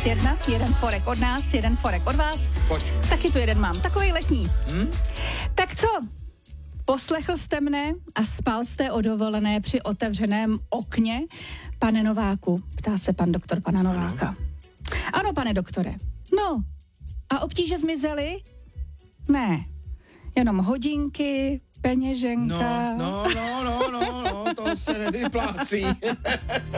sjednat. Jeden forek od nás, jeden forek od vás. Pojď. Taky tu jeden mám, takový letní. Tak co? Poslechl jste mne a spal jste o dovolené při otevřeném okně? Pane Nováku, ptá se pan doktor pana Nováka. Ano, pane doktore. No, a obtíže zmizely? Ne, jenom hodinky, peněženka. No, to se nevyplácí.